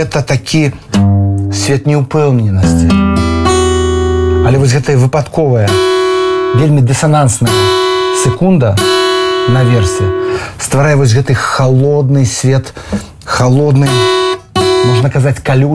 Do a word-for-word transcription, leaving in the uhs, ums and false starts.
гэта такі свет неўпэўненасці. Але вось гэтая выпадковая, вельмі дысанансная секунда наверсе стварае вось гэты халодны свет, халодны, можна казаць, калюжы